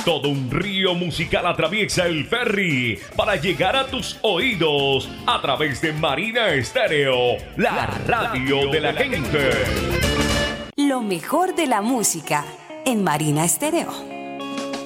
Todo un río musical atraviesa el ferry para llegar a tus oídos a través de Marina Estéreo, la radio de la gente. Lo mejor de la música en Marina Estéreo.